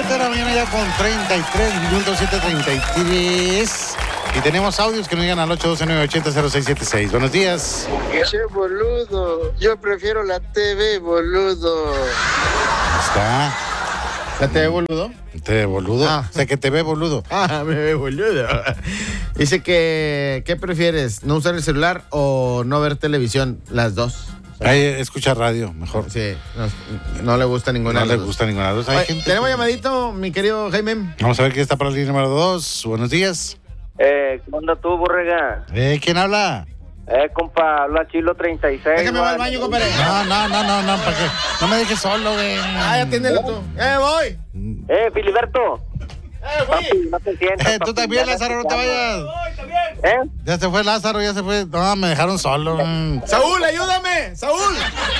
7 de la mañana ya con 33 minutos, 7:33. Y tenemos audios que nos llegan al 812-980-0676. Buenos días. Che, boludo. Yo prefiero la TV, boludo. Ahí está. ¿La TV, boludo? ¿Te ve boludo? Ah. O sea, que te ve boludo. Ah, me ve boludo. Dice que, ¿qué prefieres? ¿No usar el celular o no ver televisión? Las dos. Ahí escucha radio, mejor. Sí, no le gusta ninguna No de le las dos. gusta ninguna de las dos. Hay Oye, gente tenemos que- llamadito, mi querido Jaime. Vamos a ver quién está para la línea número 2. Buenos días. ¿Cómo andas tú, Borrega? ¿Quién habla? Compa, habla Chilo 36. Déjame va al baño, compadre. No, ¿para qué? No me dejes solo, güey. Ay, atiéndelo tú. Voy. Filiberto. Fui. No te sientas, Tú papi, también, ya Lázaro, no te vayas. ¿Eh? Ya se fue Lázaro, ya se fue. No, me dejaron solo. Saúl, ayúdame. Saúl.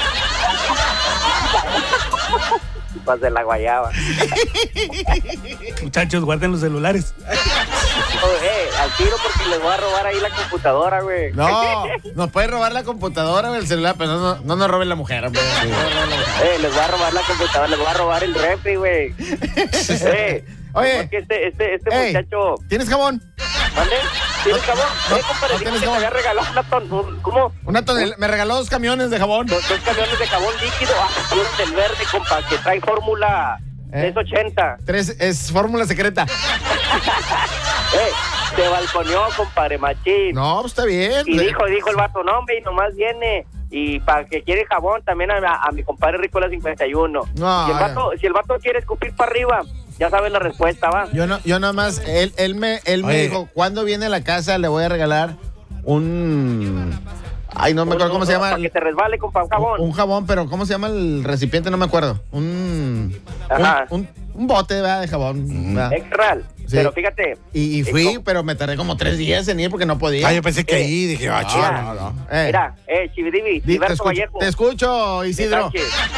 Pas de la guayaba. Muchachos, guarden los celulares. Al tiro porque les voy a robar ahí la computadora, güey. No, nos puede robar la computadora o el celular, pero no nos roben la mujer, hombre. No nos roben la mujer. Les voy a robar la computadora, les voy a robar el refri, güey. Oye. Porque este Ey, muchacho... ¿Tienes jabón? ¿Mande? ¿Tienes jabón? Compadre, no dijo tienes que te jabón. había regalado ¿Cómo? Me regaló 2 camiones de jabón. Dos camiones de jabón líquido. Uno del verde, compa, que trae fórmula 380. 3 es fórmula secreta. Se balconeó, compadre, machín. No, pues está bien. Y dijo el vato, no, hombre, y nomás viene. Y para que quiere jabón, también a mi compadre Ricola 51. No, si el vato quiere escupir para arriba, ya sabes la respuesta, va. Yo nada más, él me dijo, cuando viene a la casa le voy a regalar un... Ay, no me acuerdo cómo se llama. Para que te resbale, compa, un jabón. Un jabón, pero ¿cómo se llama el recipiente? No me acuerdo. Un bote, ¿verdad? De jabón. ¿verdad? Extra. Sí. Pero fíjate. Y fui, pero me tardé como 3 días en ir porque no podía. Yo pensé que ahí, dije, chido. No. Mira, Chividivi, Gilberto Vallejo. Te escucho, Isidro.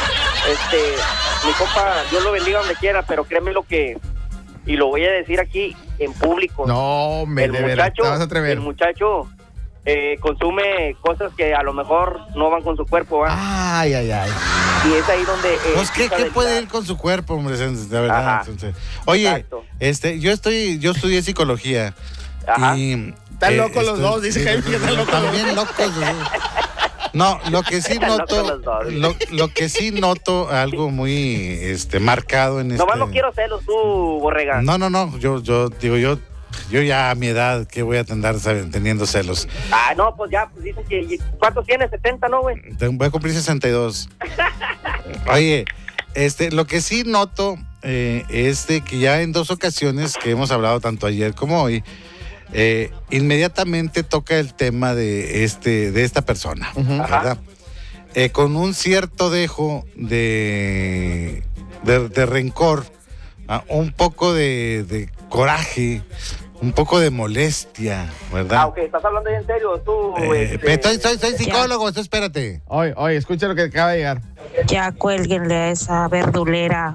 Mi compa, Dios lo bendiga donde quiera, pero créeme lo que... Y lo voy a decir aquí en público. No, de veras, te vas a atrever. El muchacho consume cosas que a lo mejor no van con su cuerpo, ¿va? Ay. Y es ahí donde... Pues, ¿qué puede ir con su cuerpo, hombre? De verdad. Ajá. Entonces, oye, Exacto. yo estudié psicología. Ajá. Y, Están locos los dos, dice Jaime que están locos. También locos. No, lo que sí noto, lo que sí noto algo muy marcado en Nomás no quiero celos tú, Borrega. No, yo ya a mi edad, que voy a andar teniendo celos. No, pues ya, pues dicen que... ¿Cuántos tienes? 70, ¿no, güey? Voy a cumplir 62. Oye, lo que sí noto es de que ya en 2 ocasiones que hemos hablado tanto ayer como hoy, inmediatamente toca el tema de esta persona, ¿verdad? Con un cierto dejo de rencor, un poco de coraje, un poco de molestia, ¿verdad? Ok, ¿estás hablando ya en serio? Tú, soy psicólogo, esto espérate. Oye, escucha lo que acaba de llegar. Ya cuélguenle a esa verdulera.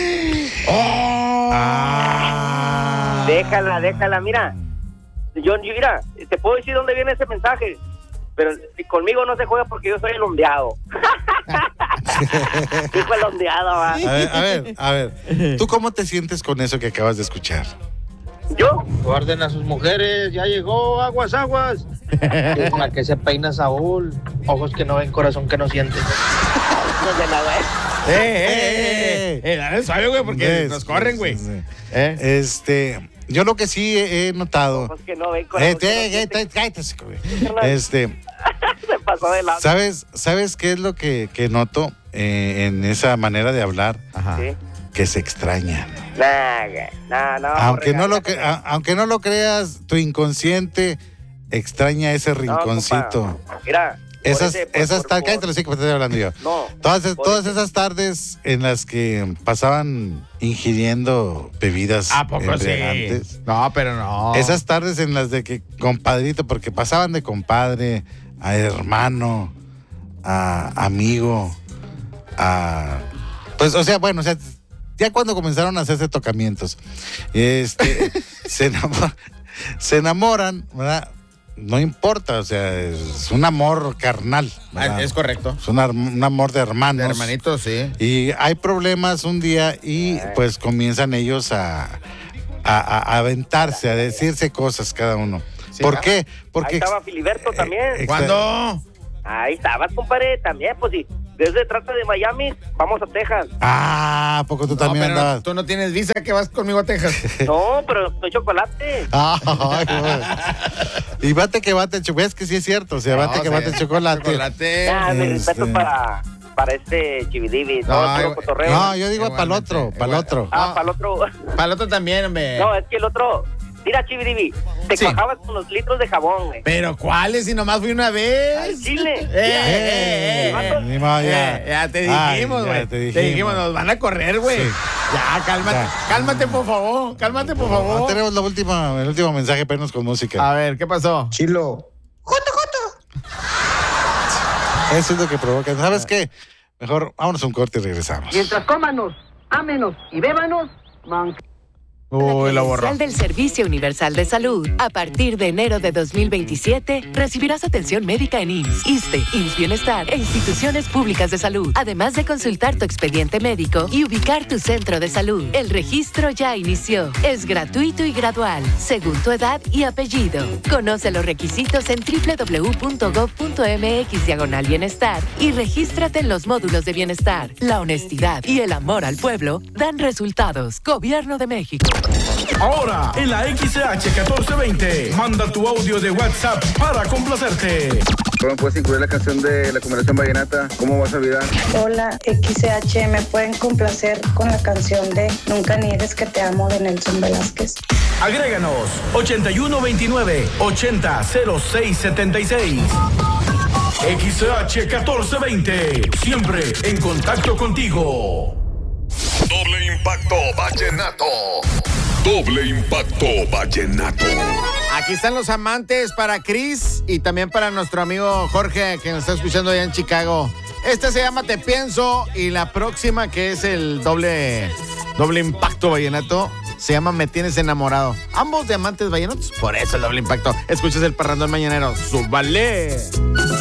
Déjala, mira. Mira, te puedo decir dónde viene ese mensaje, pero conmigo no se juega porque yo soy el ondeado. Dijo el ondeado, va. A ver, ¿tú cómo te sientes con eso que acabas de escuchar? ¿Yo? Guarden a sus mujeres, ya llegó, aguas. La que se peina Saúl, ojos que no ven, corazón que no siente. Dale suave, güey, porque nos corren, güey. Yo lo que sí he notado. Ojos que no ven, corazón que no Cállate, güey. Se pasó de lado. ¿Sabes qué es lo que noto en esa manera de hablar? Ajá. Sí. Que se extraña. No. Aunque no lo creas, tu inconsciente extraña ese rinconcito. Mira. Cállate los hijos, estoy hablando yo. No. Todas esas tardes en las que pasaban ingiriendo bebidas ¿A poco embriagantes. sí? No, pero no. Esas tardes en las de que compadrito, porque pasaban de compadre a hermano, a amigo, a... Pues, ya cuando comenzaron a hacerse tocamientos, se enamoran, ¿verdad? no importa, o sea, es un amor carnal. ¿verdad? Es correcto. Es un amor de hermanos. De hermanitos, sí. Y hay problemas un día y pues comienzan ellos a aventarse, a decirse cosas cada uno. Sí, ¿Por qué? Porque Ahí estaba Filiberto también. ¿Cuándo? Ahí estabas, compadre, también, pues sí. Desde trata de Miami, vamos a Texas. ¿A poco tú también pero andabas? tú no tienes visa, que vas conmigo a Texas. No, pero soy chocolate. Ay, bueno. Y bate que bate el chocolate, es que sí es cierto, o sea, bate que bate el chocolate. Mis Este. respetos para este Chividivi. No, Todo puro cotorreo. No, yo digo para el otro, para el otro. Para el otro. Para el otro también, hombre. No, es que el otro. Mira, Chividivi, te Sí. cuajabas con los litros de jabón, güey. Pero ¿cuáles? Si nomás fui una Al vez. chile. Ni modo, ya. Ya te Ay, dijimos, ya güey. te Te dijimos. dijimos, nos van a correr, güey. Sí. Ya, cálmate. Ya. Cálmate, por favor. Cálmate, por favor. No, tenemos el último mensaje, pero con música. A ver, ¿qué pasó? Chilo. Eso es lo que provoca. ¿Sabes qué? Mejor vámonos a un corte y regresamos. Mientras cómanos, ámenos y bébanos, Uy, lo borró. Credencial del Servicio Universal de Salud. A partir de enero de 2027, recibirás atención médica en IMSS, ISSSTE, IMSS Bienestar e instituciones públicas de salud. Además de consultar tu expediente médico y ubicar tu centro de salud. El registro ya inició. Es gratuito y gradual, según tu edad y apellido. Conoce los requisitos en www.gov.mx/bienestar y regístrate en los módulos de bienestar. La honestidad y el amor al pueblo dan resultados. Gobierno de México. Ahora, en la XH 1420, manda tu audio de WhatsApp para complacerte. ¿Cómo puedes incluir la canción de la combinación vallenata? ¿Cómo vas a olvidar? Hola, XH, ¿me pueden complacer con la canción de Nunca niegues que te amo de Nelson Velázquez? Agréganos 8129-800676. XH 1420, siempre en contacto contigo. Doble impacto vallenato. Doble impacto vallenato. Aquí están los amantes para Chris y también para nuestro amigo Jorge, que nos está escuchando allá en Chicago. Esta se llama Te Pienso y la próxima, que es el doble impacto vallenato, se llama Me Tienes Enamorado. Ambos de amantes vallenatos, por eso el doble impacto. Escuchas el Parrandón Mañanero. ¡Súbale!